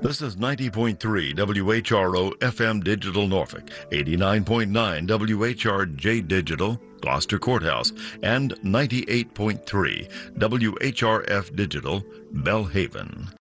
This is 90.3 WHRO FM Digital Norfolk, 89.9 WHRJ Digital Gloucester Courthouse, and 98.3 WHRF Digital Belhaven.